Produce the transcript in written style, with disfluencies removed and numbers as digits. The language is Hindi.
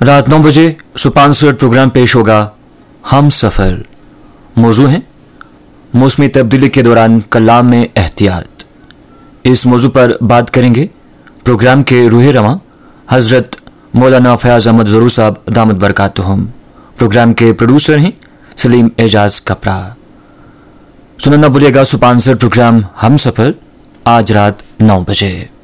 रात 9 बजे सुपानसुरट प्रोग्राम पेश होगा हम सफ़र। मौजू है मौसमी तब्दीली के दौरान कलाम में एहतियात। इस मौजू पर बात करेंगे प्रोग्राम के रूह रवां हज़रत मौलाना फयाज़ अहमद ज़रूर साहब दामद बरकातुहुम। प्रोग्राम के प्रोड्यूसर हैं सलीम एजाज कपरा। सुनना भूलिएगा सुपानसुरट प्रोग्राम हम सफ़र आज रात 9 बजे।